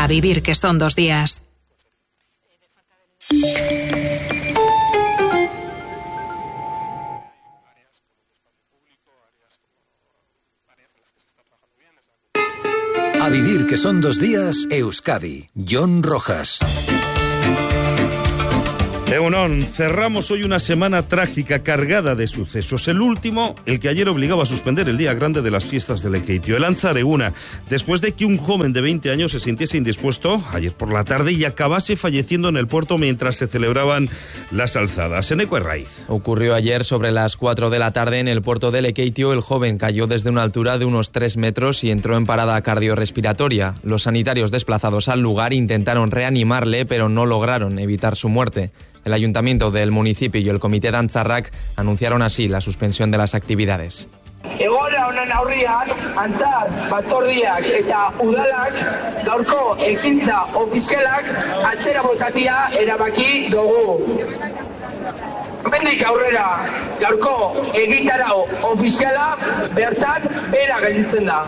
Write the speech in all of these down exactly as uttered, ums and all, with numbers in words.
A vivir, que son dos días. A vivir, que son dos días, Euskadi. Jon Rojas. Egunon, cerramos hoy una semana trágica cargada de sucesos. El último, el que ayer obligaba a suspender el día grande de las fiestas de Lekeitio, el Antzareguna, después de que un joven de veinte años se sintiese indispuesto ayer por la tarde y acabase falleciendo en el puerto mientras se celebraban las alzadas. Eneco Herraiz. Ocurrió ayer sobre las cuatro de la tarde en el puerto de Lekeitio. El joven cayó desde una altura de unos tres metros y entró en parada cardiorrespiratoria. Los sanitarios desplazados al lugar intentaron reanimarle, pero no lograron evitar su muerte. El ayuntamiento del municipio y el comité de Antzarrak anunciaron así la suspensión de las actividades. Egoera honen aurrian, Antzar batzordiak eta udalak gaurko ekintza ofizialak atzera botatia erabaki dugu. Hemendik aurrera gaurko egitarau ofiziala bertan bera gelditzen da.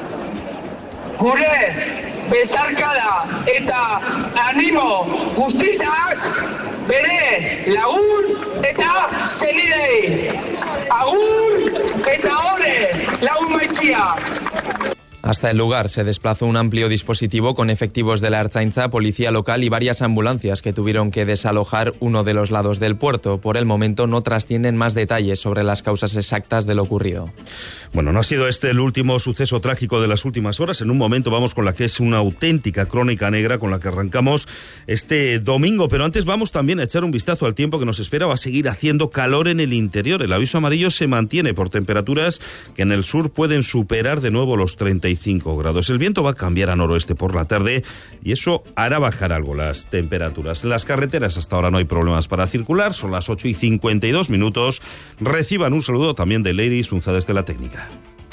Gure besarkada eta animo guztizak bere lagun eta zenidei. Agur eta ore lagun maitzia. Hasta el lugar se desplazó un amplio dispositivo con efectivos de la Ertzaintza, policía local y varias ambulancias que tuvieron que desalojar uno de los lados del puerto. Por el momento no trascienden más detalles sobre las causas exactas de lo ocurrido. Bueno, no ha sido este el último suceso trágico de las últimas horas. En un momento vamos con la que es una auténtica crónica negra con la que arrancamos este domingo. Pero antes vamos también a echar un vistazo al tiempo que nos espera. Va a seguir haciendo calor en el interior. El aviso amarillo se mantiene por temperaturas que en el sur pueden superar de nuevo los treinta y cinco grados. El viento va a cambiar a noroeste por la tarde y eso hará bajar algo las temperaturas. En las carreteras hasta ahora no hay problemas para circular. Son las ocho y cincuenta y dos minutos. Reciban un saludo también de Leire Sunza desde la técnica.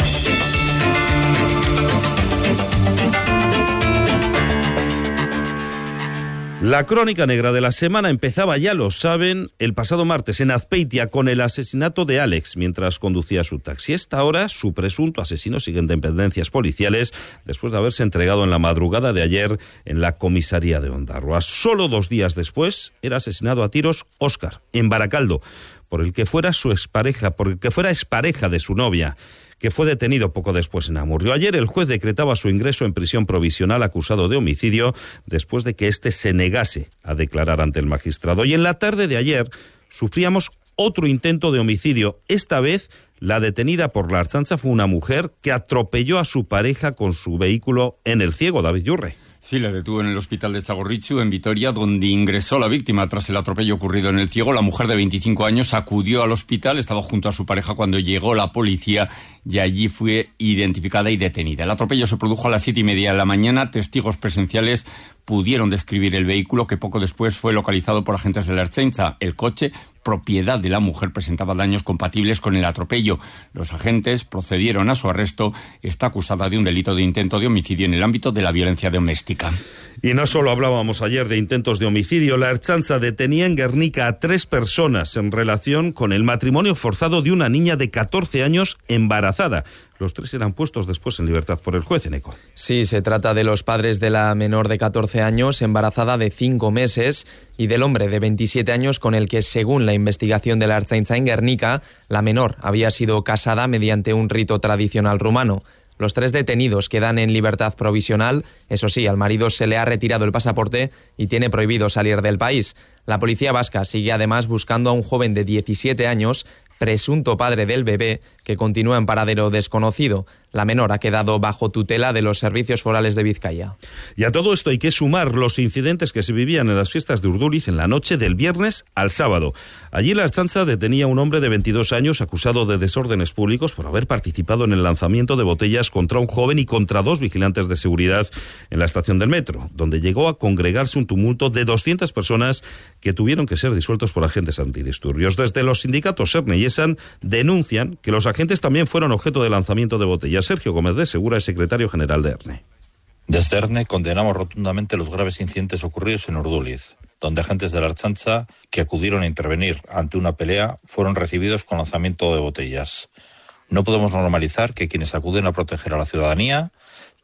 La crónica negra de la semana empezaba, ya lo saben, el pasado martes en Azpeitia con el asesinato de Alex mientras conducía su taxi. Esta hora su presunto asesino sigue en dependencias policiales después de haberse entregado en la madrugada de ayer en la comisaría de Ondarroa. Solo dos días después era asesinado a tiros Óscar, en Baracaldo, por el que fuera su expareja, por el que fuera expareja de su novia, que fue detenido poco después en Amurrio. Ayer el juez decretaba su ingreso en prisión provisional acusado de homicidio después de que éste se negase a declarar ante el magistrado. Y en la tarde de ayer sufríamos otro intento de homicidio. Esta vez la detenida por la Ertzaintza fue una mujer que atropelló a su pareja con su vehículo en El Ciego. David Yurre. Sí, la detuvo en el hospital de Txagorritxu, en Vitoria, donde ingresó la víctima tras el atropello ocurrido en El Ciego. La mujer de veinticinco años acudió al hospital, estaba junto a su pareja cuando llegó la policía y allí fue identificada y detenida. El atropello se produjo a las siete y media de la mañana. Testigos presenciales pudieron describir el vehículo que poco después fue localizado por agentes de la Ertzaintza. El coche, propiedad de la mujer, presentaba daños compatibles con el atropello. Los agentes procedieron a su arresto. Está acusada de un delito de intento de homicidio en el ámbito de la violencia doméstica. Y no solo hablábamos ayer de intentos de homicidio, la Ertzaintza detenía en Guernica a tres personas en relación con el matrimonio forzado de una niña de catorce años embarazada. Los tres eran puestos después en libertad por el juez, Eneco. Sí, se trata de los padres de la menor de catorce años, embarazada de cinco meses, y del hombre de veintisiete años con el que, según la investigación de la Ertzaintza en Guernica, la menor había sido casada mediante un rito tradicional rumano. Los tres detenidos quedan en libertad provisional. Eso sí, al marido se le ha retirado el pasaporte y tiene prohibido salir del país. La policía vasca sigue además buscando a un joven de diecisiete años, presunto padre del bebé, que continúa en paradero desconocido. La menor ha quedado bajo tutela de los servicios forales de Vizcaya. Y a todo esto hay que sumar los incidentes que se vivían en las fiestas de Urduliz en la noche del viernes al sábado. Allí la Ertzaintza detenía a un hombre de veintidós años acusado de desórdenes públicos por haber participado en el lanzamiento de botellas contra un joven y contra dos vigilantes de seguridad en la estación del metro, donde llegó a congregarse un tumulto de doscientas personas que tuvieron que ser disueltos por agentes antidisturbios. Desde los sindicatos Erne y Esan denuncian que los agentes también fueron objeto de lanzamiento de botellas. Sergio Gómez de Segura es secretario general de Erne. Desde Erne condenamos rotundamente los graves incidentes ocurridos en Urduliz, donde agentes de la Ertzaintza que acudieron a intervenir ante una pelea fueron recibidos con lanzamiento de botellas. No podemos normalizar que quienes acuden a proteger a la ciudadanía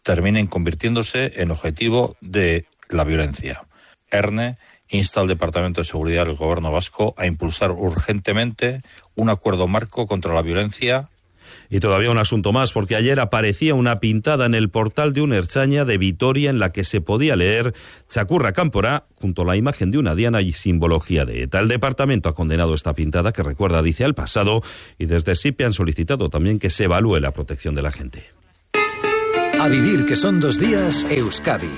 terminen convirtiéndose en objetivo de la violencia. ERNE insta al Departamento de Seguridad del Gobierno vasco a impulsar urgentemente un acuerdo marco contra la violencia. Y todavía un asunto más, porque ayer aparecía una pintada en el portal de un Ertzaina de Vitoria en la que se podía leer Txakurra Kanpora, junto a la imagen de una diana y simbología de ETA. El departamento ha condenado esta pintada, que recuerda, dice, al pasado, y desde SIPE han solicitado también que se evalúe la protección de la gente. A vivir que son dos días, Euskadi.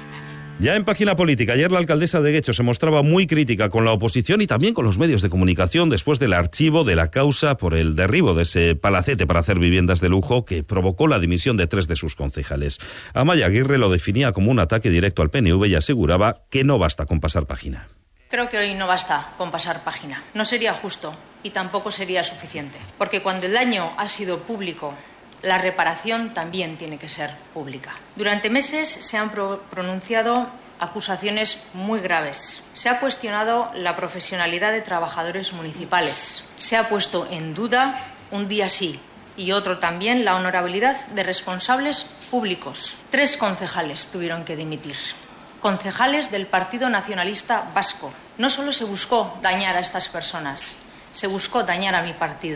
Ya en página política, ayer la alcaldesa de Guecho se mostraba muy crítica con la oposición y también con los medios de comunicación después del archivo de la causa por el derribo de ese palacete para hacer viviendas de lujo que provocó la dimisión de tres de sus concejales. Amaia Aguirre lo definía como un ataque directo al P N V y aseguraba que no basta con pasar página. Creo que hoy no basta con pasar página. No sería justo y tampoco sería suficiente. Porque cuando el daño ha sido público, la reparación también tiene que ser pública. Durante meses se han pro- pronunciado acusaciones muy graves. Se ha cuestionado la profesionalidad de trabajadores municipales. Se ha puesto en duda, un día sí y otro también, la honorabilidad de responsables públicos. Tres concejales tuvieron que dimitir. Concejales del Partido Nacionalista Vasco. No solo se buscó dañar a estas personas, se buscó dañar a mi partido.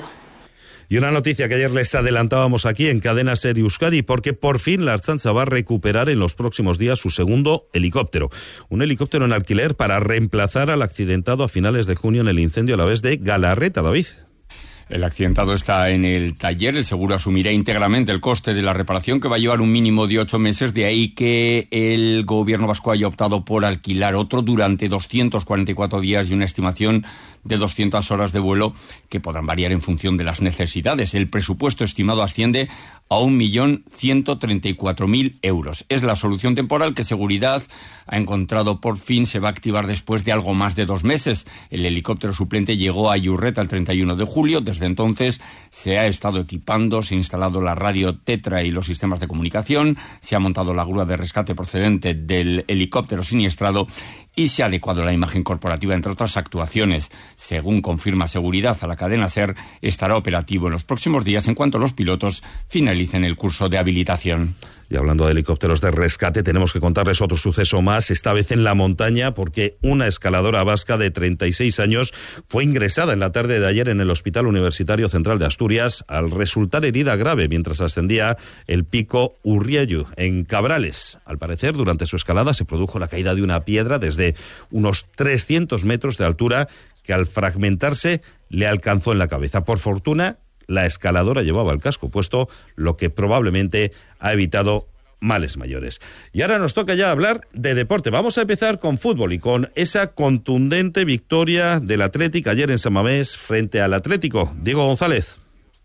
Y una noticia que ayer les adelantábamos aquí en Cadena Ser Euskadi, porque por fin la Ertzaintza va a recuperar en los próximos días su segundo helicóptero. Un helicóptero en alquiler para reemplazar al accidentado a finales de junio en el incendio a la vez de Galarreta, David. El accidentado está en el taller, el seguro asumirá íntegramente el coste de la reparación, que va a llevar un mínimo de ocho meses, de ahí que el gobierno vasco haya optado por alquilar otro durante doscientos cuarenta y cuatro días y una estimación de doscientas horas de vuelo que podrán variar en función de las necesidades. El presupuesto estimado asciende a un millón ciento treinta y cuatro mil euros. Es la solución temporal que Seguridad ha encontrado por fin. Se va a activar después de algo más de dos meses. El helicóptero suplente llegó a Iurreta el treinta y uno de julio. Desde entonces se ha estado equipando, se ha instalado la radio Tetra y los sistemas de comunicación, se ha montado la grúa de rescate procedente del helicóptero siniestrado y se ha adecuado la imagen corporativa, entre otras actuaciones. Según confirma Seguridad a la cadena SER, estará operativo en los próximos días en cuanto los pilotos finalicen el curso de habilitación. Y hablando de helicópteros de rescate, tenemos que contarles otro suceso más, esta vez en la montaña, porque una escaladora vasca de treinta y seis años fue ingresada en la tarde de ayer en el Hospital Universitario Central de Asturias al resultar herida grave mientras ascendía el pico Urriellu, en Cabrales. Al parecer, durante su escalada se produjo la caída de una piedra desde unos trescientos metros de altura que al fragmentarse le alcanzó en la cabeza. Por fortuna, la escaladora llevaba el casco puesto, lo que probablemente ha evitado males mayores. Y ahora nos toca ya hablar de deporte. Vamos a empezar con fútbol y con esa contundente victoria del Athletic ayer en San Mamés frente al Atlético. Diego González.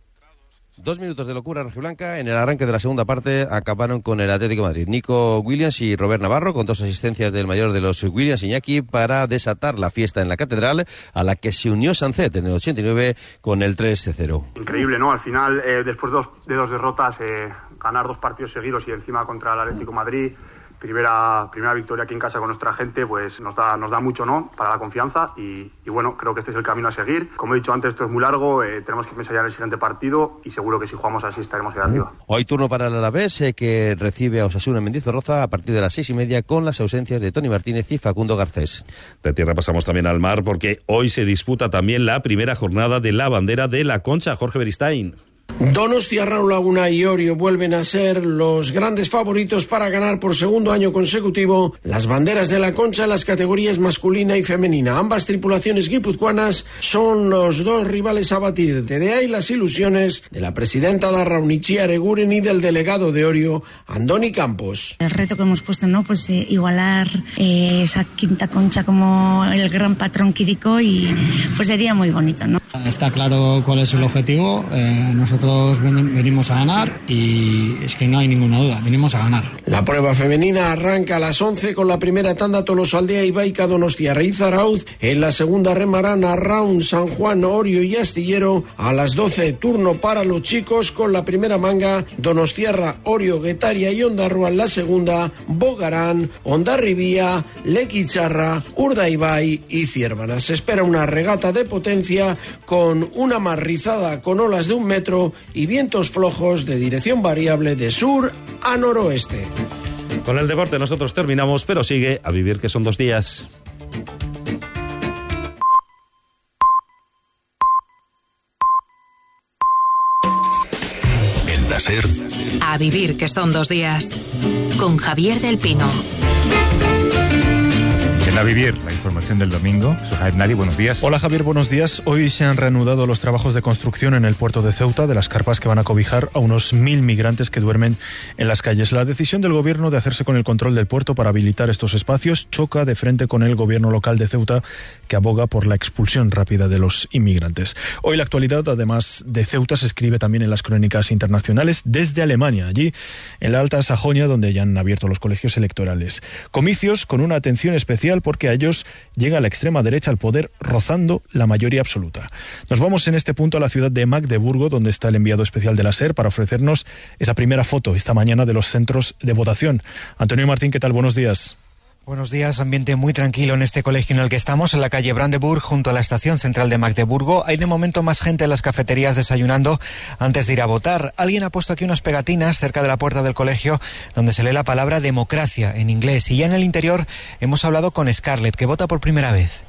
Dos minutos de locura rojiblanca. En el arranque de la segunda parte acabaron con el Atlético de Madrid. Nico Williams y Robert Navarro, con dos asistencias del mayor de los Williams, Iñaki, para desatar la fiesta en la Catedral, a la que se unió Sancet en el ochenta y nueve con el tres cero. Increíble, ¿no? Al final, eh, después de dos, de dos derrotas, eh, ganar dos partidos seguidos y encima contra el Atlético de Madrid, primera, primera victoria aquí en casa con nuestra gente, pues nos da, nos da mucho, ¿no? Para la confianza y, y bueno, creo que este es el camino a seguir. Como he dicho antes, esto es muy largo, eh, tenemos que pensar ya en el siguiente partido y seguro que si jugamos así estaremos ahí arriba. Hoy turno para el Alavés, eh, que recibe a Osasuna en Mendizorroza a partir de las seis y media con las ausencias de Toni Martínez y Facundo Garcés. De tierra pasamos también al mar porque hoy se disputa también la primera jornada de la bandera de la Concha. Jorge Beristain. Donostia, Raúl Laguna y Orio vuelven a ser los grandes favoritos para ganar por segundo año consecutivo las banderas de la Concha en las categorías masculina y femenina. Ambas tripulaciones guipuzcoanas son los dos rivales a batir. De ahí las ilusiones de la presidenta de Arraunichi Areguren y del delegado de Orio, Andoni Campos. El reto que hemos puesto, ¿no? Pues eh, igualar eh, esa quinta Concha como el gran patrón Quirico y pues sería muy bonito, ¿no? Está claro cuál es el objetivo. Eh, nosotros ven, venimos a ganar y es que no hay ninguna duda, venimos a ganar. La prueba femenina arranca a las once con la primera tanda Tolosaldea y Baica Donostia Reizarauz. En la segunda remarán Arraun, San Juan, Orio y Astillero. A las doce turno para los chicos con la primera manga Donostiarra, Orio, Guetaria y Ondarrua en la segunda. Bogarán, Ondarribía, Lequicharra, Urdaibai y Ciervana. Se espera una regata de potencia con una mar rizada con olas de un metro y vientos flojos de dirección variable de sur a noroeste. Con el deporte nosotros terminamos, pero sigue A Vivir que son dos días. En la SER. A Vivir que son dos días. Con Javier del Pino. En A Vivir, la información del domingo. Soy Javier Nali, buenos días. Hola Javier, buenos días. Hoy se han reanudado los trabajos de construcción en el puerto de Ceuta de las carpas que van a cobijar a unos mil migrantes que duermen en las calles. La decisión del gobierno de hacerse con el control del puerto para habilitar estos espacios choca de frente con el gobierno local de Ceuta, que aboga por la expulsión rápida de los inmigrantes. Hoy la actualidad, además de Ceuta, se escribe también en las crónicas internacionales desde Alemania, allí en la Alta Sajonia, donde ya han abierto los colegios electorales. Comicios con una atención especial porque a ellos llega la extrema derecha al poder rozando la mayoría absoluta. Nos vamos en este punto a la ciudad de Magdeburgo, donde está el enviado especial de la SER para ofrecernos esa primera foto esta mañana de los centros de votación. Antonio Martín, ¿qué tal? Buenos días. Buenos días, ambiente muy tranquilo en este colegio en el que estamos, en la calle Brandenburg, junto a la estación central de Magdeburgo. Hay de momento más gente en las cafeterías desayunando antes de ir a votar. Alguien ha puesto aquí unas pegatinas cerca de la puerta del colegio donde se lee la palabra democracia en inglés. Y ya en el interior hemos hablado con Scarlett, que vota por primera vez.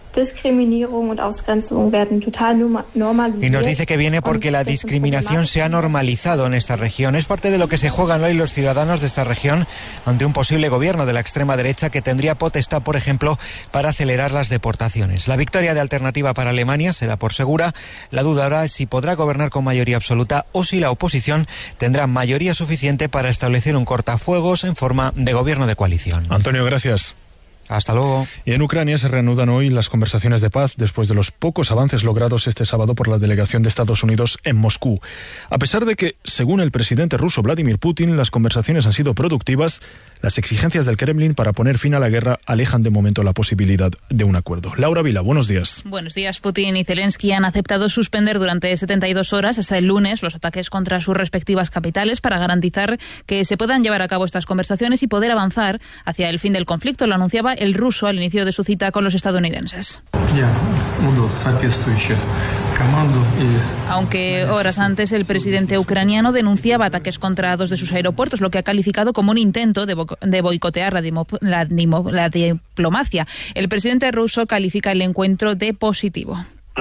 Y nos dice que viene porque la discriminación se ha normalizado en esta región. Es parte de lo que se juegan hoy los ciudadanos de esta región ante un posible gobierno de la extrema derecha que tendría potestad, por ejemplo, para acelerar las deportaciones. La victoria de Alternativa para Alemania se da por segura. La duda ahora es si podrá gobernar con mayoría absoluta o si la oposición tendrá mayoría suficiente para establecer un cortafuegos en forma de gobierno de coalición. Antonio, gracias. Hasta luego. Y en Ucrania se reanudan hoy las conversaciones de paz después de los pocos avances logrados este sábado por la delegación de Estados Unidos en Moscú. A pesar de que, según el presidente ruso Vladimir Putin, las conversaciones han sido productivas, las exigencias del Kremlin para poner fin a la guerra alejan de momento la posibilidad de un acuerdo. Laura Vila, buenos días. Buenos días. Putin y Zelensky han aceptado suspender durante setenta y dos horas hasta el lunes los ataques contra sus respectivas capitales para garantizar que se puedan llevar a cabo estas conversaciones y poder avanzar hacia el fin del conflicto. Lo anunciaba el ruso al inicio de su cita con los estadounidenses. Aunque horas antes el presidente ucraniano denunciaba ataques contra dos de sus aeropuertos, lo que ha calificado como un intento de, bo- de boicotear la, dimo- la, dimo- la diplomacia. El presidente ruso califica el encuentro de positivo.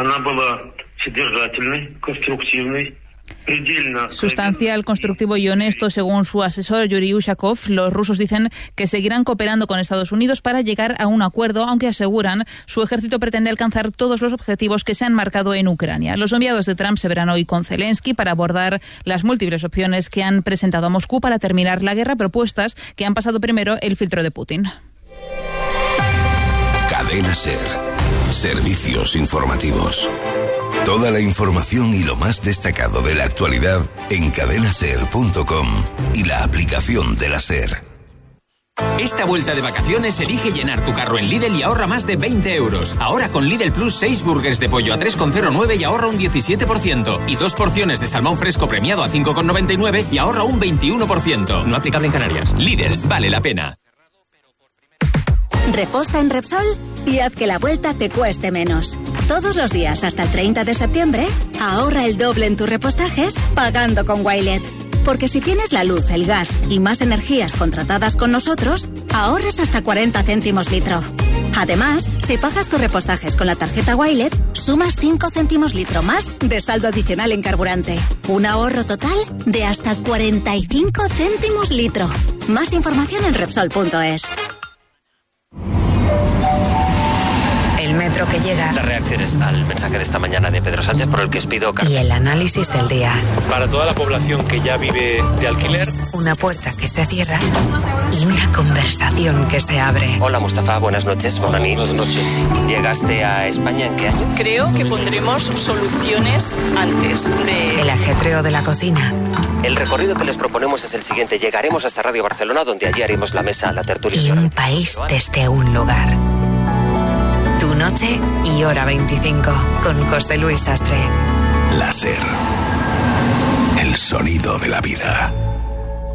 Sustancial, constructivo y honesto, según su asesor Yuri Ushakov. Los rusos dicen que seguirán cooperando con Estados Unidos para llegar a un acuerdo, aunque aseguran su ejército pretende alcanzar todos los objetivos que se han marcado en Ucrania. Los enviados de Trump se verán hoy con Zelensky para abordar las múltiples opciones que han presentado a Moscú para terminar la guerra, propuestas que han pasado primero el filtro de Putin. Cadena SER. Servicios informativos. Toda la información y lo más destacado de la actualidad en cadena ser punto com y la aplicación de la SER. Esta vuelta de vacaciones elige llenar tu carro en Lidl y ahorra más de veinte euros. Ahora con Lidl Plus seis burgers de pollo a tres coma cero nueve y ahorra un diecisiete por ciento. Y dos porciones de salmón fresco premiado a cinco coma noventa y nueve y ahorra un veintiuno por ciento. No aplicable en Canarias. Lidl, vale la pena. Reposta en Repsol y haz que la vuelta te cueste menos. Todos los días hasta el treinta de septiembre, ahorra el doble en tus repostajes pagando con Wilet. Porque si tienes la luz, el gas y más energías contratadas con nosotros, ahorras hasta cuarenta céntimos litro. Además, si pagas tus repostajes con la tarjeta Wilet, sumas cinco céntimos litro más de saldo adicional en carburante. Un ahorro total de hasta cuarenta y cinco céntimos litro. Más información en Repsol punto es. El metro que llega. Las reacciones al mensaje de esta mañana de Pedro Sánchez, por el que os pido... Y el análisis del día. Para toda la población que ya vive de alquiler. Una puerta que se cierra y una conversación que se abre. Hola Mustafa, buenas noches. Bonani. Buenas noches. ¿Llegaste a España en qué año? Creo que pondremos soluciones antes de... El ajetreo de la cocina. El recorrido que les proponemos es el siguiente. Llegaremos hasta Radio Barcelona, donde allí haremos la mesa, la tertulia. Y un país desde un lugar. Tu noche y hora veinticinco con José Luis Sastre. La SER. El sonido de la vida.